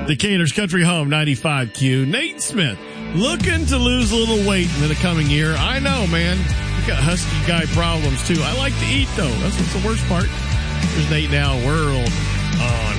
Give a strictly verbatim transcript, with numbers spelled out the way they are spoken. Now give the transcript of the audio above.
Decatur's Country Home, ninety-five Q. Nate Smith, looking to lose a little weight in the coming year. I know, man. We got husky guy problems, too. I like to eat, though. That's what's the worst part. There's Nate now, World on